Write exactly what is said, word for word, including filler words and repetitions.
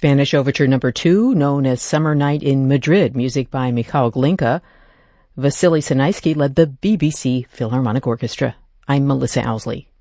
Spanish Overture Number two, known as Summer Night in Madrid, music by Michał Glinka. Vasily Sinaisky led the B B C Philharmonic Orchestra. I'm Melissa Owsley.